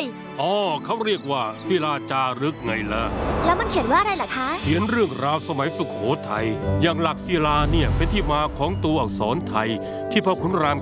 อ๋อเขาเรียกว่าศิลาจารึกไงล่ะแล้วมันเขียนว่าอะไรล่ะคะเขียนเรื่องราวสมัยสุโขทัยอย่างหลักศิลาเนี่ยเป็นที่มาของตัวอักษรไทยที่พ่อขุนราม